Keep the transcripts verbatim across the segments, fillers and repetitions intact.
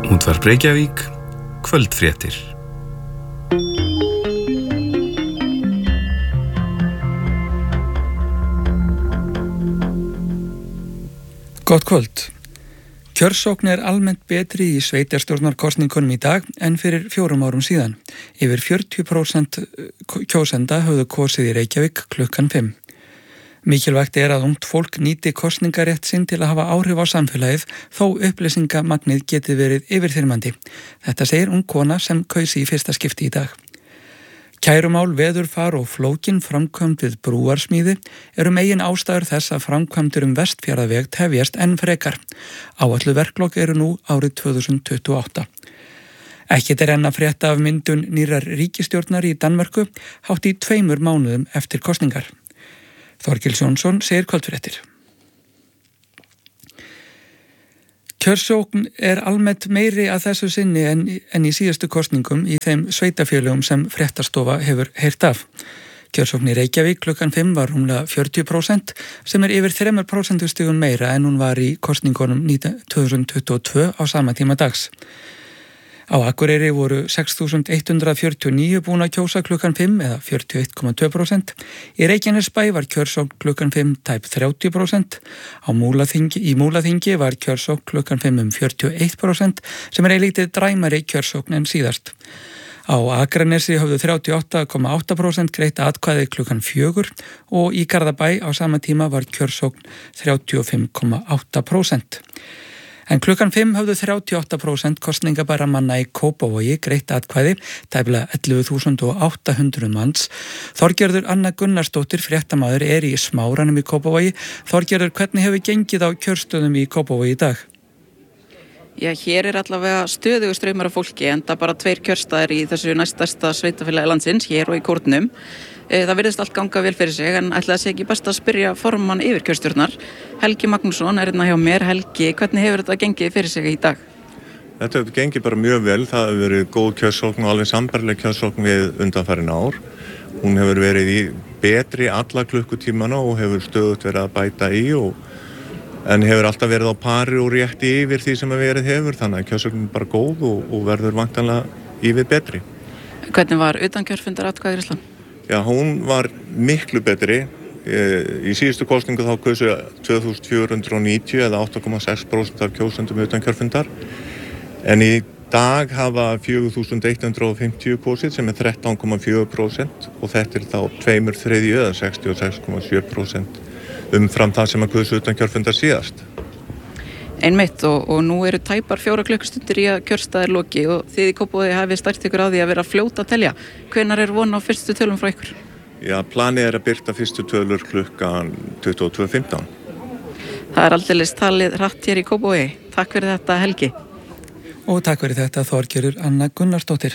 Útvarp Reykjavík, kvöldfréttir. Gott kvöld. Kjörsókn er almennt betri í sveitarstjórnarkosningunum í dag en fyrir fjórum árum síðan. Yfir fjörutíu prósent kjósenda höfðu kosið í Reykjavík klukkan fimm. Mikilvægt er að ungt fólk nýti kosningarétt sinn til að hafa áhrif á samfélagið þó upplýsingamagnið geti verið yfirþyrmandi. Þetta segir ung kona sem kaus í fyrsta skipti í dag. Kærumál, veðurfar og flókin framkvæmd við brúarsmíði eru megin ástæður þess að framkvæmdir um Vestfjarðaveg tefjast enn frekar. Áætluð verklok eru nú árið tvö þúsund tuttugu og átta. Ekkert er enn að frétta af myndun nýrrar ríkisstjórnar í Danmörku hátt í tveimur mánuðum eftir kosningar. Þorgils Jónsson segir kvöldfréttir. Kjörsókn er almennt meiri að þessu sinni en, en í síðustu kosningum í þeim sveitafélögum sem fréttastofa hefur heyrt af. Kjörsókn í Reykjavík klukkan fimm var rúmlega fjörutíu prósent sem er yfir þremur prósentustigum meira en hún var í kosningunum tvö þúsund tuttugu og tvö á sama tíma dags. Á Akureyri voru sex þúsund hundrað fjörutíu og níu búin að kjósa klukkan fimm eða fjörutíu og eitt komma tvö prósent. Í Reykjanesbæ var kjörsókn klukkan fimm tæp þrjátíu prósent. Á Múlaþingi, í Múlaþingi var kjörsókn klukkan fimm um fjörutíu og eitt prósent sem er eilítið dræmari kjörsókn en síðast. Á Akranesi höfðu þrjátíu og átta komma átta prósent greitt atkvæði klukkan fjögur og í Garðabæ á sama tíma var kjörsókn þrjátíu og fimm komma átta prósent. En klukkan fimm höfðu þrjátíu og átta prósent kosningabæra manna í Kópavogi greitt atkvæði, tæplega ellefu þúsund átta hundruð manns. Þorgerður Anna Gunnarsdóttir, fréttamaður, er í Smáranum í Kópavogi. Þorgerður, hvernig hefur gengið á kjörstöðum í Kópavogi í dag? Já, hér er allavega stöðugur straumur af fólki, enda bara tveir kjörstaðir í þessu næststærsta sveitafélagi landsins, hér og í Kórnum. Það virðist allt ganga vel fyrir sig, en ætlaði að sé ekki best að spyrja formann yfirkjörstjórnar. Helgi Magnússon er hérna hjá mér. Helgi, hvernig hefur þetta gengið fyrir sig í dag? Þetta hefur gengið bara mjög vel. Það hefur verið góð kjörsókn og alveg sambærileg kjörsókn við undanfarin ár. Hún hefur verið í betri alla klukkutímana og hefur stöðugt verið að bæta í, og, en hefur alltaf verið á pari og rétti yfir því sem að verið hefur. Þannig að kjörsóknin er bara góð og, og verður væntanlega yfir betri. Hvernig var utankjörfundar atkvæðagreiðslan? Já, hún var miklu betri. Í síðustu kosningu þá kusu tvö þúsund fjögur hundruð og níutíu eða átta komma sex prósent af kjósendum utan kjörfundar. En í dag hafa fjögur þúsund hundrað og fimmtíu kosið sem er þrettán komma fjögur prósent og þetta er þá tveimur þriðju eða sextíu og sex komma sjö prósent umfram það sem að kusu utan kjörfundar síðast. Einmitt, og, og nú eru tæpar fjóra klukkustundir í að kjörstaðir loki og þið í Kópavogi hafið stært ykkur á því að vera fljóta að telja. Hvenær er von á fyrstu tölum frá ykkur? Já, planið er að birta fyrstu tölur klukkan tuttugu og tvö fimmtán. Það er aldeilis talið hratt hér í Kópavogi. Takk fyrir þetta, Helgi. Og takk fyrir þetta, Þorgerður Anna Gunnarsdóttir.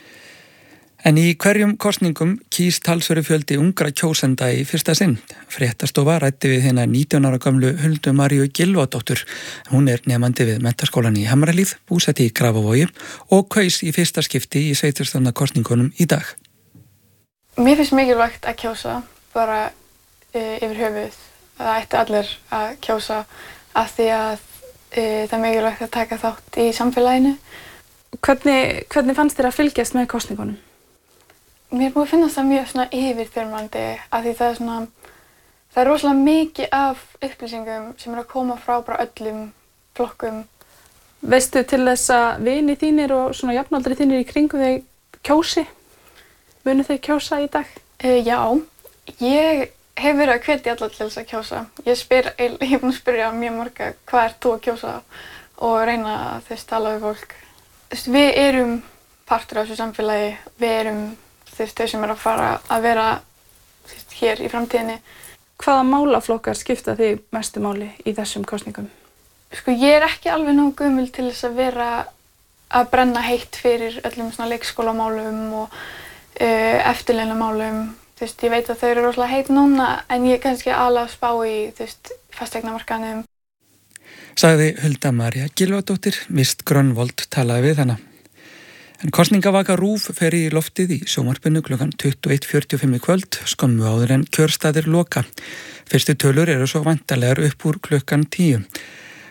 En í hverjum kosningum kýs talsverður fjöldi ungra kjósenda í fyrsta sinn. Fréttastofa ræddi við hérna nítján ára gamlu Huldu Maríu Gylfadóttur. Hún er nemandi við menntaskólan í Hamrahlíð, búsett í Grafavogi og kaus í fyrsta skipti í sveitarstjórnarkosningunum í dag. Mér finnst mikilvægt að kjósa bara e, yfir höfuð. Það ætti allir að kjósa af því að e, það er mikilvægt að taka þátt í samfélaginu. Hvernig, hvernig fannst þér að fylgjast með kosningunum? Mér er búið að finnast það mjög svona yfirþyrmandi af því það er svona, það er rosalega mikið af upplýsingum sem er að koma frá bara öllum flokkum. Veistu til þess að vini þínir og svona jafnaldri þínir í kringum þig kjósi? Munu þau kjósa í dag? Uh, já, ég hef verið að hvetja alla til þess að kjósa. Ég, spyr, ég hef búin að spyrja mjög marga hvað ert þú að kjósa og reyna að þess tala við fólk. Þess, við erum partur af þessu samfélagi, við erum þau sem er að fara að vera þvist, hér í framtíðinni. Hvaða málaflokkar skipta þig mestu máli í þessum kosningum? Sko, ég er ekki alveg nógu gömul til þess að vera að brenna heitt fyrir öllum svona leikskólamálum og uh, eftirlaunamálum. Þvist, ég veit að þau eru rosalega heit núna en ég er kannski alveg að spá í fasteignamarkaðnum. Sagði Hulda María Gylfadóttir, Mist Grönvold talaði við hana. En kosningavaka RÚV fer í loftið í sjónvarpinu klukkan tuttugu og eitt fjörutíu og fimm í kvöld, skömmu áður en kjörstaðir loka. Fyrstu tölur eru svo væntanlegar upp úr klukkan tíu.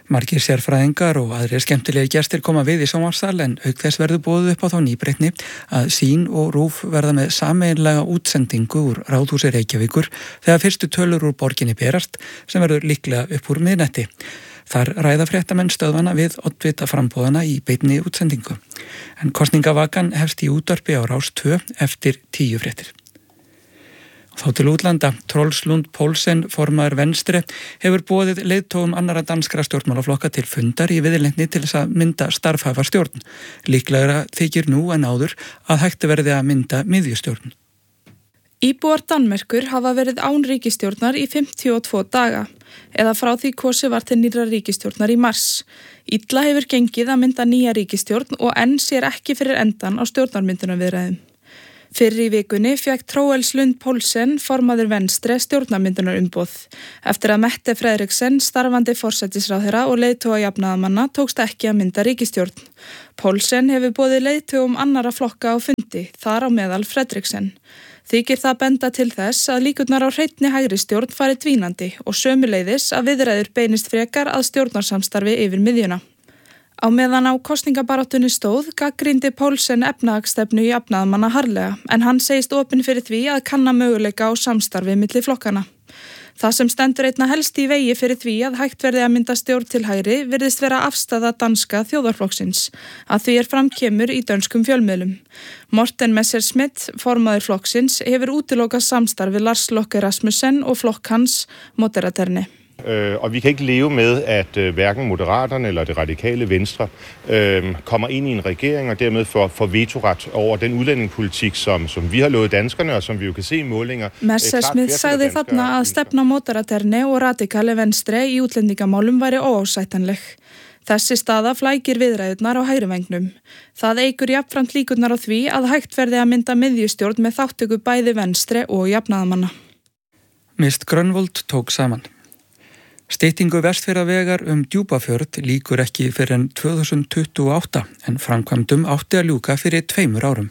Margir sérfræðingar og aðrir skemmtilegi gestir koma við í sjónvarpssal en auk þess verður boðið upp á þá nýbreytni að Sýn og RÚV verða með sameiginlega útsendingu úr Ráðhúsi Reykjavíkur þegar fyrstu tölur úr borginni berast sem verður líklega upp úr miðnætti. Þar ræða fréttamenn stöðvana við oddvita framboðana í beinni útsendingu. En kosningavakan hefst í útvarpi á Rás tvö eftir tíu fréttir. Þá til útlanda, Troels Lund Poulsen, formaður Venstre, hefur boðið leiðtogum annarra danskra stjórnmálaflokka til fundar í viðleitni til þess að mynda starfhæfa stjórn. Líklegra þykir nú en áður að hægt verði að mynda miðjustjórn. Íbúar Danmerkur hafa verið án ríkisstjórnar í fimmtíu og tvo daga, eða frá því kosið var til nýrra ríkisstjórnar í mars. Illa hefur gengið að mynda nýja ríkisstjórn og enn sér ekki fyrir endan á stjórnarmyndunarviðræðum. Fyrir í vikunni fekk Troels Lund Poulsen, formaður Venstre, stjórnarmyndunarumboð. Eftir að Mette Frederiksen, starfandi forsætisráðherra og leiðtoga jafnaðarmanna, tókst ekki að mynda ríkisstjórn. Poulsen hefur boðið leiðtogum annarra flokka á fundi, þar á meðal Frederiksen. Þykir það benda til þess að líkurnar á hreinni hægri stjórn fari dvínandi og sömuleiðis að viðræður beinist frekar að stjórnarsamstarfi yfir miðjuna. Á meðan á kosningabaráttunni stóð gagnrýndi Poulsen efnahagsstefnu jafnaðarmanna harðlega en hann segist opinn fyrir því að kanna möguleika á samstarfi milli flokkana. Það sem stendur einna helst í vegi fyrir því að hægt verði að mynda stjórn til hægri virðist vera afstaða danska þjóðarflokksins, að því er framkemur í dönskum fjölmiðlum. Morten Messerschmidt, formaður flokksins, hefur útilokað samstarfi Lars Løkke Rasmussen og flokk hans Moderaterne. Øh, og vi kan ikke leve med, at øh, hverken Moderaterne eller det radikale Venstre øh, kommer ind i en regering og dermed får, får vetoret over den udlændingepolitik, som, som vi har lovet danskerne, og som vi jo kan se i målinger. Messerschmidt sagði þarna að stefna Moderaterne og radikale Venstre í útlendingamálum væri óásættanleg. Þessi staða flækir viðræðurnar á hægrivengnum. Það eykur jafnframt líkurnar á því að hægt verði að mynda miðjustjórn með þáttöku bæði Venstre og jafnaðarmanna. Mist Grönvold tók saman. Styttingu Vestfjarðavegar um Djúpafjörð lýkur ekki fyrir en tvö þúsund tuttugu og átta en framkvæmdum átti að ljúka fyrir tveimur árum.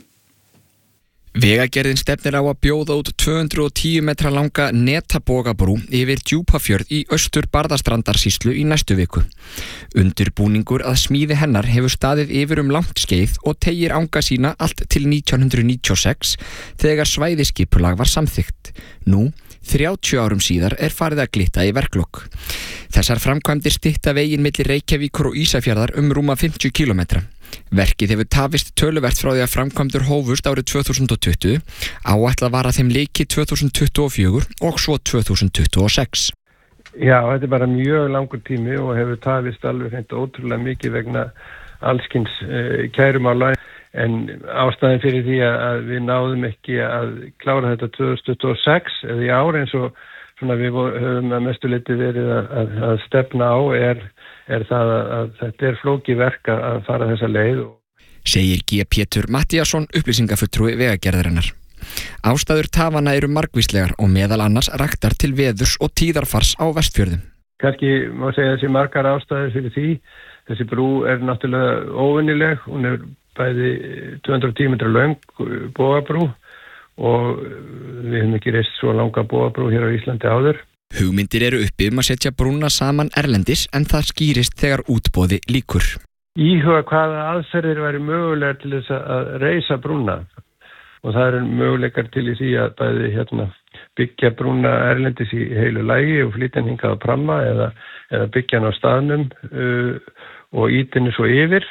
Vegagerðin stefnir á að bjóða út tvö hundruð og tíu metra langa netabogabrú yfir Djúpafjörð í austur Barðastrandarsýslu í næstu viku. Undirbúningur að smíði hennar hefur staðið yfir um langt skeið og teygir anga sína allt til nítján hundruð níutíu og sex þegar svæðiskipulag var samþykkt. Nú, þrjátíu árum síðar, er farið að glitta í verklok. Þessar framkvæmdir stytta veginn milli Reykjavíkur og Ísafjarðar um rúma fimmtíu kílómetra. Verkið hefur tafist töluvert frá því að framkvæmdur hófust árið tvö þúsund og tuttugu, áætlað var að þeim lyki tvö þúsund tuttugu og fjögur og svo tvö þúsund tuttugu og sex. Já, þetta er bara mjög langur tími og hefur tafist alveg hreint ótrúlega mikið vegna allskins uh, kærumála. En ástæðin fyrir því að við náðum ekki að klára þetta tvö þúsund tuttugu og sex eða í ár eins og svona við höfum að mestu leyti verið að, að, að stefna á er, er það að, að þetta er flókið verk að fara þessa leið. Segir G. Pétur Mattíasson, upplýsingafulltrúi Vegagerðarinnar. Ástæður tafana eru margvíslegar og meðal annars raktar til veðurs og tíðarfars á Vestfjörðum. Kannski má segja þessi margar ástæður fyrir því. Þessi brú er náttúrulega óvenjuleg, hún er bæði tvö hundruð og tíu metra löng bogabrú og við höfum ekki reist svo langa bogabrú hér á Íslandi áður. Hugmyndir eru uppi um að setja brúna saman erlendis en það skýrist þegar útboði lýkur. Íhuga hvaða aðferðir væri mögulegar til þess að reisa brúna og það eru mögulegar til í því að bæði hérna, byggja brúna erlendis í heilu lagi og flytja hann hingað á pramma eða, eða byggja hann á staðnum uh, og ýta henni svo yfir.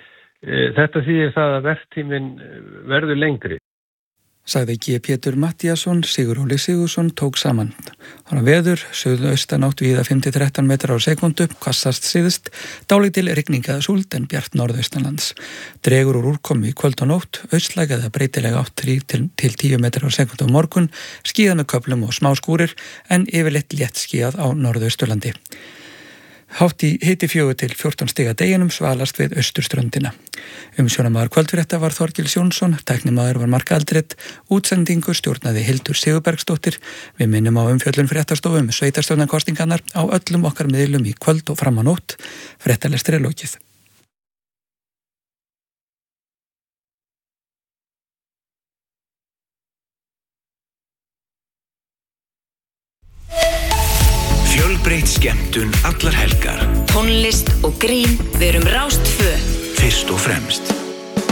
Þetta þýðir það að verktíminn verður lengri. Sagði G. Pétur Mattíasson, Sigurjóli Sigursson tók saman. Þannig að veður, suðaustanátt víða fimm til þrettán metrar á sekundu, hvassast síðust, dálítil rigning eða súld en bjart norðaustanlands. Dregur úr úrkomu í kvöld og nótt, austlæg eða breytilega átt þrír til tíu metrar á sekundu á morgun, skíðað með köflum og smá skúrir en yfirleitt létt skíðað á norðausturlandi. Hátt í hiti fjögur til fjórtán stiga deginum svalast við austurströndina. Umsjónamaður kvöldfrétta var Þorgils Jónsson, tæknimaður var Mark Aldred, útsendingu stjórnaði Hildur Sigurbergsdóttir. Við minnum á umfjöllun fréttastofu um sveitarstjórnarkosningarnar á öllum okkar miðlum í kvöld og fram á nótt. Fréttalestri er lokið. Fjölbreytt skemmtun allar helgar. Tónlist og grín, við erum Rás tvö. Fyrst og fremst.